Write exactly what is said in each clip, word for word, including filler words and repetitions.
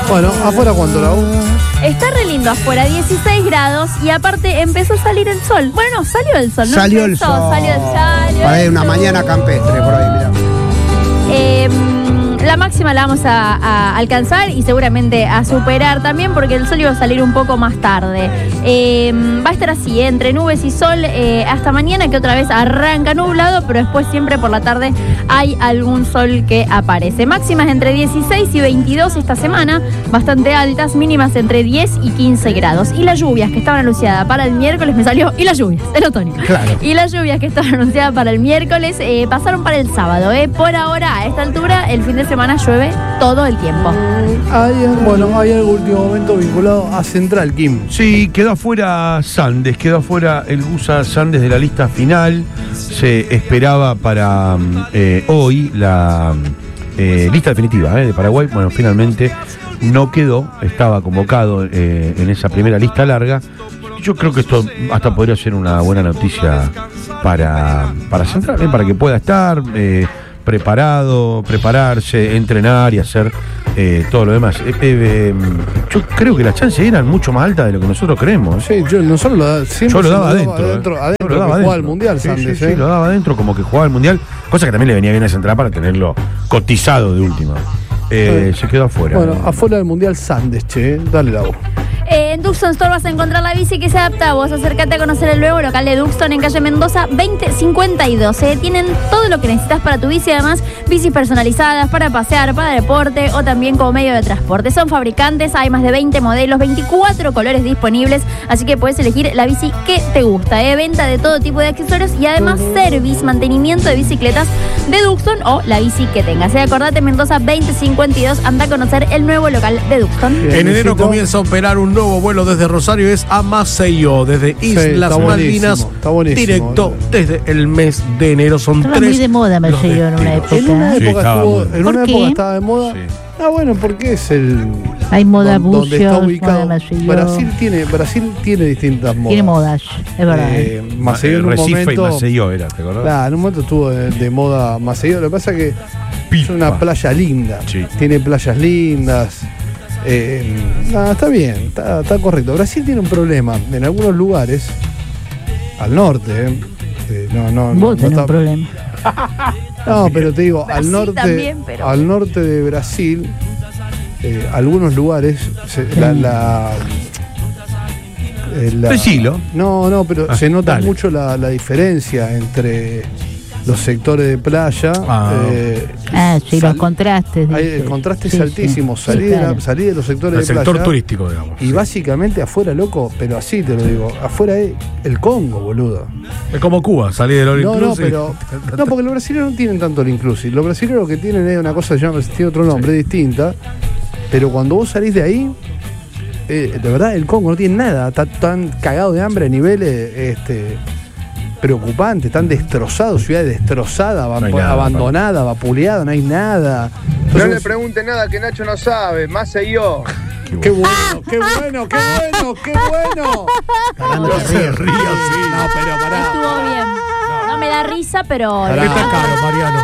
Bueno, ¿afuera cuánto la U? Está re lindo afuera, dieciséis grados y aparte empezó a salir el sol. Bueno, no, salió el sol. No salió empezó, el sol. Salió, salió Ahí el una sol. mañana campestre por ahí, mirá. Eh, la máxima la vamos a, a alcanzar y seguramente a superar también porque el sol iba a salir un poco más tarde. Eh, va a estar así, ¿eh? Entre nubes y sol eh, hasta mañana, que otra vez arranca nublado, pero después siempre por la tarde hay algún sol que aparece. Máximas entre dieciséis y veintidós esta semana, bastante altas, mínimas entre diez y quince grados. Y las lluvias que estaban anunciadas para el miércoles, me salió, y las lluvias, el otoño. Claro. Y las lluvias que estaban anunciadas para el miércoles eh, pasaron para el sábado. ¿eh? Por ahora, a esta altura, el fin de semana llueve todo el tiempo. Hay, bueno, hay algo último momento vinculado a Central, Kim. Sí, quedó afuera Sandes, quedó afuera el Gusa Sandes de la lista final. Se esperaba para eh, hoy la eh, lista definitiva eh, de Paraguay. Bueno, finalmente no quedó, estaba convocado eh, en esa primera lista larga. Yo creo que esto hasta podría ser una buena noticia para, para Central, eh, para que pueda estar eh, preparado, prepararse, entrenar y hacer eh, todo lo demás. Eh, eh, yo creo que las chances eran mucho más altas de lo que nosotros creemos. Sí, yo nosotros lo da, siempre Yo lo se daba adentro. adentro, eh. adentro Yo lo daba que adentro. jugaba al Mundial, Sí, Sandes, sí, ¿eh? sí, lo daba adentro como que jugaba al Mundial, cosa que también le venía bien a Central para tenerlo cotizado de última. Eh, se quedó afuera. Bueno, afuera del Mundial Sandes, che, dale la voz. Eh, en Duxton Store vas a encontrar la bici que se adapta a vos. Acércate a conocer el nuevo local de Duxton en calle Mendoza veinte cincuenta y dos. Eh. Tienen todo lo que necesitas para tu bici, además bicis personalizadas para pasear, para deporte o también como medio de transporte. Son fabricantes, hay más de veinte modelos, veinticuatro colores disponibles, así que puedes elegir la bici que te gusta. Eh. Venta de todo tipo de accesorios y además service, mantenimiento de bicicletas de Duxton o la bici que tengas. Eh. Acordate, Mendoza veinte cincuenta y dos, anda a conocer el nuevo local de Duxton. Bien, En enero necesito- comienza a operar un nuevo vuelo desde Rosario, es a Maceió, desde Islas está buenísimo, Malvinas, está buenísimo, directo boludo. desde el mes de enero. Son Estaba tres muy de moda los Maceió en una destinos. época. En una Sí, época estaba estuvo, muy- en ¿Por una qué? época estaba de moda. Sí. Ah, bueno, porque es el Hay moda don- donde está bucios, ubicado. moda Maceió. Brasil tiene, Brasil tiene distintas modas. Tiene modas, es verdad. Eh, Maceió en un Recife momento. y Maceió era, ¿te acordás? Claro, en un momento estuvo de, de moda Maceió. Lo que pasa es que es Pipa. una playa linda. Sí. Tiene playas lindas. Eh, nada, está bien, está, está correcto. Brasil tiene un problema en algunos lugares, al norte. eh, eh, no, no, no, Vos no tenés está- un problema. No, pero te digo, al Brasil norte, también, pero- al norte de Brasil, eh, algunos lugares, se- la, la, eh, la- Decilo. No, no, pero Ah, se nota dale. mucho la, la diferencia entre los sectores de playa. Ah. eh, Ah, sí, sal- los contrastes. hay- dice. el contraste Sí, es altísimo. sí. Salí, Sí, de la- claro. salí de los sectores El de sector playa. turístico, digamos. Y Sí. básicamente afuera, loco, pero así te lo digo, afuera es el Congo, boludo. Es como Cuba, salí del All No, no, Inclusive. pero. No, porque los brasileños no tienen tanto el inclusive. Los brasileños lo que tienen es una cosa que se llama, tiene otro nombre, es distinta. Pero cuando vos salís de ahí, eh, de verdad, el Congo no tiene nada. Está tan cagado de hambre a niveles este, preocupantes, tan destrozados, ciudades destrozadas, No hay nada, abandonada, vapuleada, no hay nada. No Entonces, le pregunte nada que Nacho no sabe, más sé yo. qué bueno, qué bueno, qué bueno, qué bueno. Caramba, te ríes. Río, sí. No, pero pará. Estuvo bien. No me da risa, pero. Pará. Está caro, Mariano.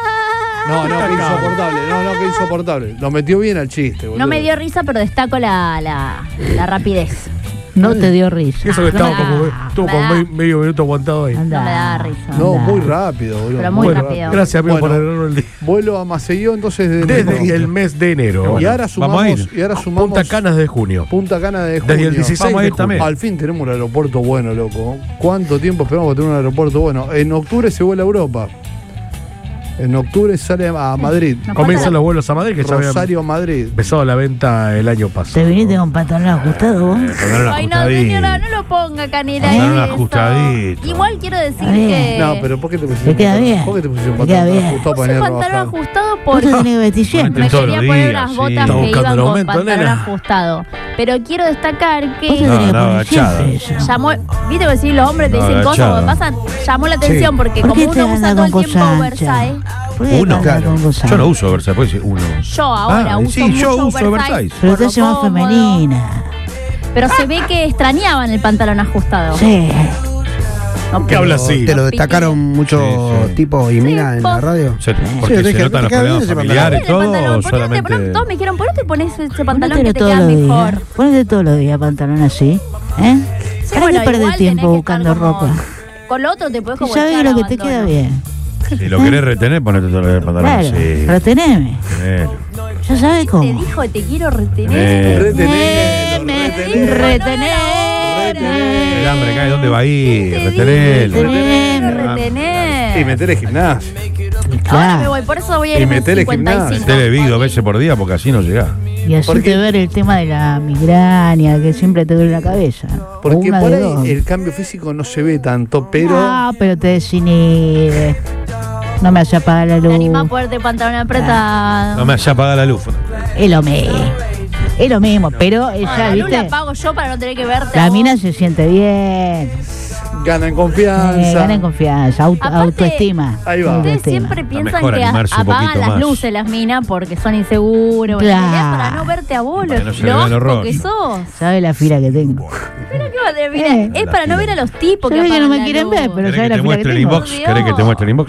No, no, que insoportable. No, no, que insoportable. Lo metió bien al chiste, boludo. No me dio risa, pero destaco la, la, la rapidez. No te dio risa. Y eso que estaba Ah, como, estuvo como ah. medio, medio minuto aguantado ahí. Anda. No me da risa. No, Anda. muy rápido, boludo. Pero muy rápido. Gracias, amigo, Bueno, por arreglarnos el día. Vuelo a Maceió, entonces desde, Desde el mes de enero. Y ahora sumamos, Vamos a ir. y ahora sumamos Punta Canas de junio. Punta Cana de junio. Desde el dieciséis Vamos a de ir junio. también. Al fin tenemos un aeropuerto bueno, loco. ¿Cuánto tiempo esperamos para tener un aeropuerto bueno? En octubre se vuela a Europa. En octubre sale a Madrid. No Comienzan los vuelos a Madrid, que ya habían Rosario, Madrid. empezado la venta el año ¿Te pasado. viniste con pantalón ajustado vos? Pondrán Ay, no, ajustadito. señora, no lo ponga, Canela. Pondrán eso. ajustadito. Igual quiero decir Está bien. que. No, pero ¿por qué te pusiste Te queda bien. ¿Por qué te pusiste un Te queda pantalón bien. ajustado para Puse ir a pantalón trabajar? ajustado Vos porque te tenés que vestir siempre. me Todos quería los poner días, unas sí. botas Está que buscando iban el con aumento, pantalón nena. ajustado. Pero quiero destacar Vos te que tenés que No, no, poner agachada. siempre eso. llamó, viste que si los hombres te No, dicen cosas, agachada. cuando pasan, llamó la atención porque ¿Por como qué te uno usa andas todo con el tiempo cosa ancha? oversize, ¿Por qué Uno, andas claro. con cosa Yo no ancha? uso Versailles, puede decir uno. yo ahora Ah, uso sí, mucho yo uso oversize. oversize. Pero por te lo hace más cómodo. femenina. Pero se ve que extrañaban el pantalón ajustado. Sí. No, ¿Qué habla así? ¿Te lo destacaron muchos Sí, sí. tipos y Sí, minas en vos- la radio? Se- Sí, porque yo se dije, notan los ¿te queda bien problemas ese familiares, Ponete todo, pantalón, o ¿por qué no te- solamente. Todos me dijeron, ¿por qué te pones ese pantalón Ponete que te todos queda los mejor? días. Ponete todos los días pantalón así. ¿Eh? Sí, ¿Para bueno, qué perder igual tiempo tenés que buscando estar como- ropa? Con lo otro te puedes Si como sabes echar lo que abandono. te queda bien. Si lo querés retener, ponete todo el pantalón Claro, así. reteneme. Retenelo. ¿Ya sabes Te cómo? dijo, te quiero retener. Eh, Retenelo, Me- retenelo. Retener. El hambre cae, ¿dónde va a ir? Te Retenelo. dije, te quiero Retener. retener. Y meter el gimnasio. Ahora me Claro. voy, por eso voy a Y ir en metele cincuenta y gimnasio. cinco. Metele Big dos veces por día porque así no llegás. Y así Porque- te ver el tema de la migraña, que siempre te duele la cabeza. Porque Una por de ahí dos. el cambio físico no se ve tanto, pero. No, pero te desinhibe. No me hace apagar la Te luz. anima a ponerte pantalón apretado. No me haya apagado la luz. Es lo mismo. Es lo mismo, pero ella, La luz la ¿viste? pago yo para no tener que verte. a La vos. mina se siente bien. Gana en Eh, confianza. gana en confianza, auto- Aparte, autoestima. ahí va. Ustedes Autoestima. siempre piensan mejor que a- animarse un apagan poquito las más. luces las minas porque son inseguros. En realidad, Claro. para no verte a vos, Para lo, que no se lo le vea el asco horror. que sos. ¿Sabe la fila que tengo? Pero qué va a tener, mira, Eh. es para no ver a los tipos Se que ve que no apagan me la quieren luz. ver, pero ¿Querés ¿sabe que la te fila que muestre el tengo? inbox? Por ¿Querés que te Dios. muestre el inbox?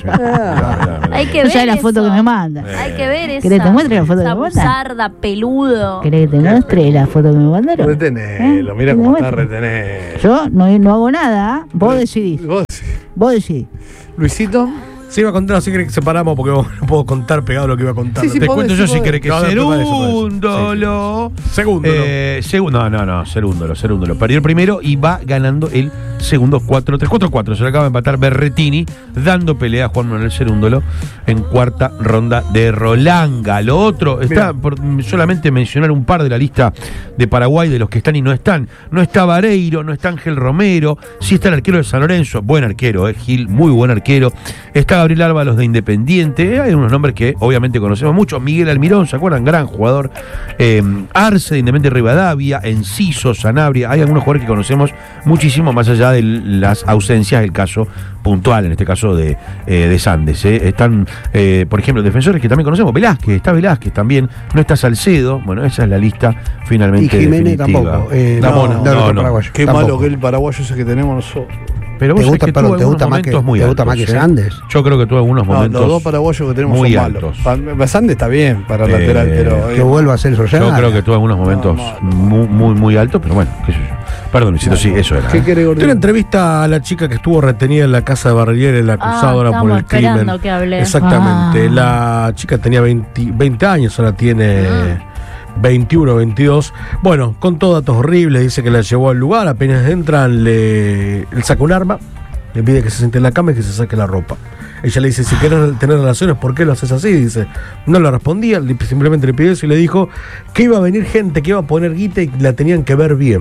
Hay que ¿No ver sabe la eso. foto que me manda? Hay que ver eso. ¿Querés que te muestre la foto que Esa me manda? buzarda, peludo. ¿Querés que te muestre la foto que me mandaron? Retenelo, ¿Eh? mira ¿Que cómo te está muestre? retener. Yo no, no hago nada, ¿eh? Vos decidís. ¿Vos? Vos decidís. Luisito. Se iba a contar, así que separamos porque no puedo contar pegado lo que iba a contar. Sí, sí, Te podés, cuento sí, yo si podés. querés que No, no, no, no, eso, no, eso. Serúndolo. Segundo, Eh, segundo, no, no, no, Serúndolo, Serúndolo. Perdió el primero y va ganando el segundo cuatro tres cuatro cuatro. Se le acaba de empatar Berretini, dando pelea a Juan Manuel Serúndolo en cuarta ronda de Rolanga. Lo otro, está por solamente mencionar un par de la lista de Paraguay, de los que están y no están. No está Vareiro, no está Ángel Romero, sí está el arquero de San Lorenzo, buen arquero, eh, Gil, muy buen arquero. Está Gabriel Ábalos de Independiente, hay unos nombres que obviamente conocemos mucho. Miguel Almirón, ¿se acuerdan? Gran jugador. Eh, Arce de Independiente Rivadavia, Enciso, Sanabria. Hay algunos jugadores que conocemos muchísimo más allá de las ausencias, el caso puntual, en este caso de, eh, de Sandes. eh. Están, eh, por ejemplo, defensores que también conocemos. Velázquez, está Velázquez también. No está Salcedo. Bueno, esa es la lista finalmente Y Jiménez definitiva. tampoco. Eh, No, no, no, no, no, no, no. paraguayo. Qué Tampoco. malo que el paraguayo ese que tenemos nosotros. Pero ¿Te vos gusta, sabés que perdón, tuvo te gusta algunos más que- momentos muy te gusta altos, más que eh. Sandes? Yo creo que tuvo algunos No, momentos los dos paraguayos que tenemos muy son altos. malos. Pa- Sandes está bien para el Eh, lateral, pero. Que vuelva a ser Yo Sollana. creo que tuvo algunos momentos No, muy, muy, muy altos, pero bueno, qué sé yo. Perdón, Luisito, sí, eso era. ¿Qué ¿eh? quiere Tiene Gordillo? entrevista a la chica que estuvo retenida en la casa de Barriere, la acusada Ah, ahora por estamos el crimen. esperando que hable. Exactamente. Ah. La chica tenía veinte, veinte años, ahora tiene veintiuno, veintidós. Bueno, con todos datos horribles, dice que la llevó al lugar. Apenas entran, le, le saca un arma, le pide que se siente en la cama y que se saque la ropa. Ella le dice, si querés tener relaciones, ¿por qué lo haces así? Dice, no le respondía, le- simplemente le pidió eso y le dijo que iba a venir gente que iba a poner guita y la tenían que ver bien.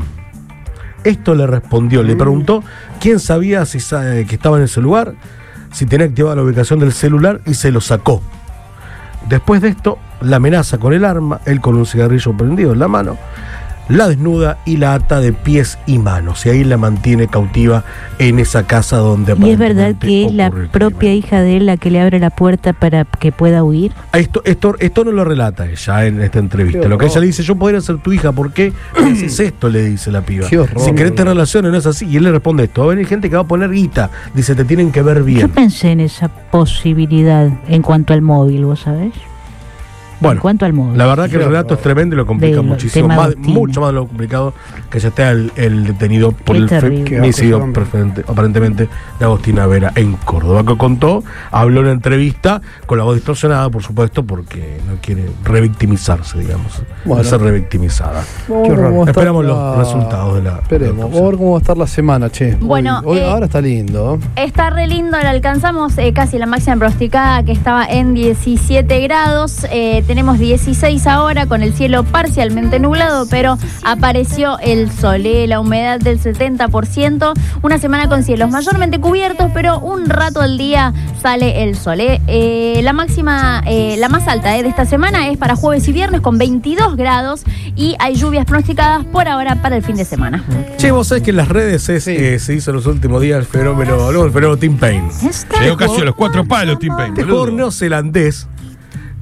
Esto le respondió, le preguntó quién sabía si sa- que estaba en ese lugar, si tenía activada la ubicación del celular y se lo sacó. Después de esto, la amenaza con el arma, él con un cigarrillo prendido en la mano, la desnuda y la ata de pies y manos. Y ahí la mantiene cautiva en esa casa donde Y es verdad aparentemente que es la ocurrió el propia crimen. hija de él la que le abre la puerta para que pueda huir. Esto, esto, esto no lo relata ella en esta entrevista. Qué Lo que horror. ella le dice, yo podría ser tu hija, ¿por qué me haces esto? Le dice la piba. Qué horror. Si querés tener relaciones, no es así. Y él le responde esto. Va a venir gente que va a poner guita. Dice, te tienen que ver Yo bien. pensé en esa posibilidad en cuanto al móvil, ¿vos sabés? Bueno, en cuanto al móvil. la verdad que el relato es tremendo y lo complica De lo- muchísimo. tema Más- Agostini. mucho más de lo complicado que ya esté el, el detenido por Qué el terrible. femicidio Qué asco, preferente- aparentemente de Agostina Vera en Córdoba, que contó, habló en una entrevista con la voz distorsionada, por supuesto, porque no quiere revictimizarse, digamos. Bueno. No ser revictimizada. Vamos a ver horror. cómo va a estar Esperamos los la- resultados de la- Esperemos, de la vamos a ver cómo va a estar la semana, che. Bueno, Hoy- hoy- eh, ahora está lindo. Está re lindo, le alcanzamos eh, casi la máxima pronosticada que estaba en diecisiete grados. Eh, tenemos dieciséis ahora con el cielo parcialmente nublado, pero apareció el sol, eh, la humedad del setenta por ciento. Una semana con cielos mayormente cubiertos, pero un rato al día sale el sol. eh. Eh, la máxima, eh, la más alta eh, de esta semana es para jueves y viernes con veintidós grados y hay lluvias pronosticadas por ahora para el fin de semana. Che, vos sabés que en las redes es, eh, se hizo en los últimos días el fenómeno, luego el fenómeno Tim Payne. Llegó casi a los cuatro palos, Tim Payne. Este boludo. jugador neozelandés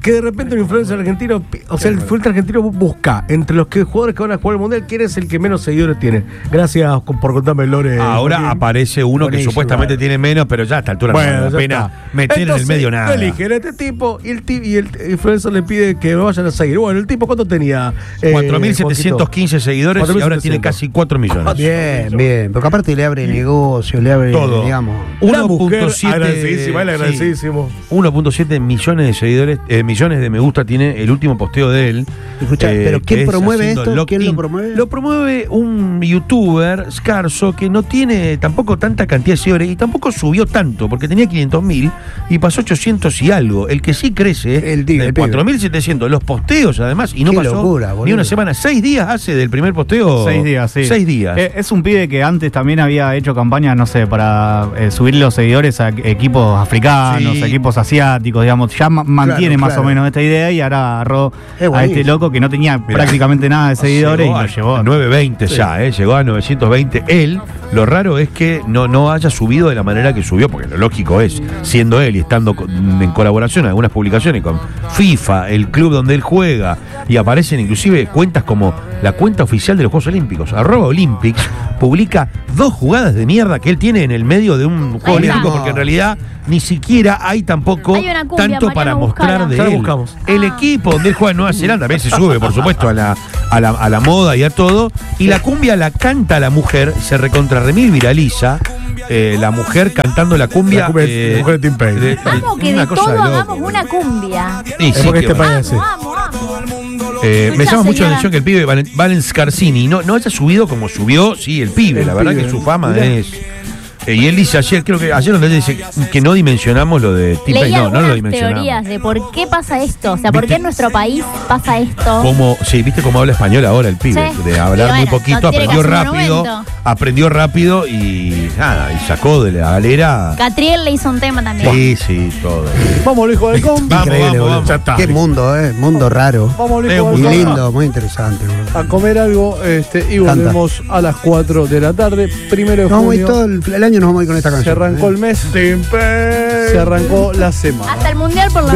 que de repente un influencer argentino, o sea, el influencer argentino busca entre los que jugadores que van a jugar al Mundial, quién es el que menos seguidores tiene. Gracias por contarme, Lore. Ahora Joaquín. aparece uno que Buenísimo, supuestamente bueno. tiene menos, pero ya a esta altura Bueno, no vale ya la pena está. meter Entonces, en el medio nada. Eligen a este tipo y el, ti- y el influencer le pide que lo vayan a seguir. Bueno, el tipo, ¿cuánto tenía? Eh, cuatro mil setecientos quince seguidores y ahora tiene casi cuatro millones. Bien, bien. Porque aparte le abre negocio, le abre, Todo. digamos. Una uno mujer punto siete agradecidísima, él sí. agradecidísimo. uno punto siete millones de seguidores, eh, millones de me gusta tiene el último posteo de él. Escuchá, eh, pero ¿quién que es promueve haciendo esto? ¿Quién lo lock-in. promueve? Lo promueve un youtuber, Scarso, que no tiene tampoco tanta cantidad de seguidores y tampoco subió tanto, porque tenía quinientos mil y pasó ochocientos y algo. El que sí crece, El tigre, de el pibe. cuatro mil setecientos, los posteos además, y no Qué pasó locura, ni boludo. una semana, seis días hace del primer posteo. Seis días, sí. Seis días. Eh, es un pibe que antes también había hecho campañas, no sé, para eh, subir los seguidores a equipos africanos, Sí. equipos asiáticos, digamos. Ya ma- mantiene más claro. o menos esta idea y ahora agarró Es a buenísimo. este loco que no tenía Mirá. prácticamente nada de seguidores Llegó y a lo llevó. a novecientos veinte ya, eh, llegó a novecientos veinte. Él, lo raro es que no, no haya subido de la manera que subió, porque lo lógico es, siendo él y estando con- en colaboración en algunas publicaciones con FIFA, el club donde él juega, y aparecen inclusive cuentas como la cuenta oficial de los Juegos Olímpicos, arroba Olympics, publica dos jugadas de mierda que él tiene en el medio de un juego Ahí está. olímpico, porque en realidad ni siquiera hay tampoco Hay una cumbia, tanto para Mariano, mostrar buscala. de Ya la él. buscamos. El Ah. equipo donde él juega en Nueva Zelanda también se sube, por supuesto, a la, a la, a la moda y a todo. Y la cumbia la canta la mujer, se recontra remil viraliza. eh, la mujer cantando la cumbia. La cumbia de- eh, la mujer de Tim Payne. de- de- Vamos que una de cosa todo loco, hagamos boludo. una cumbia. Y Es sí, porque que este bueno. país es así. Vamos, vamos. Eh, me Escucha, llama mucho la señora. atención que el pibe Valen, Valen Scarsini no, no haya subido como subió, sí, el pibe. El la verdad pibe, que su fama mirá. es. eh, y él dice ayer, creo que ayer donde él dice que no dimensionamos lo de Tim Leí Payne. No, no lo algunas dimensionamos. teorías de por qué pasa esto. O sea, por ¿Viste? qué en nuestro país pasa esto. Como, sí, viste cómo habla español ahora el pibe, Sí. de hablar Y bueno, muy poquito, no tiene aprendió que hacer rápido, monumento. aprendió rápido y nada, y sacó de la galera. Catriel le hizo un tema también. Sí, sí, todo. Vamos, hijo del com. Vamos, Increíble, vamos, boludo. vamos. Ya está. Qué mundo, ¿eh? Mundo raro. Vamos, Eh, hijo Muy del com. lindo, muy interesante, boludo. A comer algo este, y Canta. volvemos a las cuatro de la tarde. Primero de Nos vamos a ir junio. todo el, el año nos vamos a ir con esta Se canción. arrancó ¿eh? el mes. Tim Payne. Se arrancó la semana. Hasta el mundial por lo